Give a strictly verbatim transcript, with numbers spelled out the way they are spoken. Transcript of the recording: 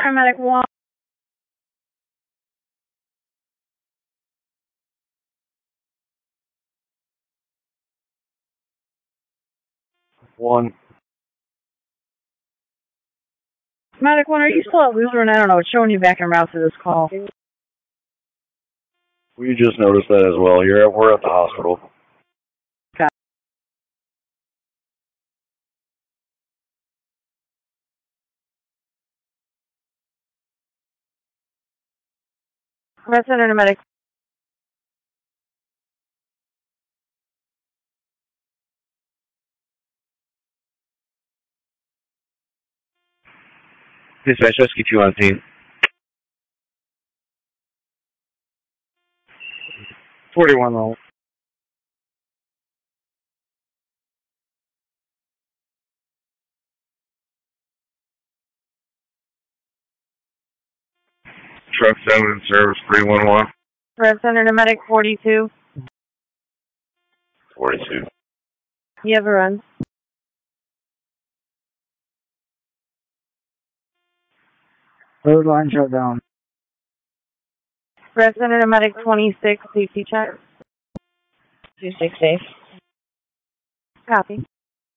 Paramedic one. One. Medic one, are you still at Wheeler? And I don't know, it's showing you back en route to this call. We just noticed that as well. You're at, we're at the hospital. Okay. Red Center to Medic. Dispatch, rescue two on scene. forty-one roll. Truck seven in service, three one one. Red Center to Medic forty-two. forty-two. You have a run. Road line shut down. Red Center to Medic twenty-six, safety check. two six safe. Copy.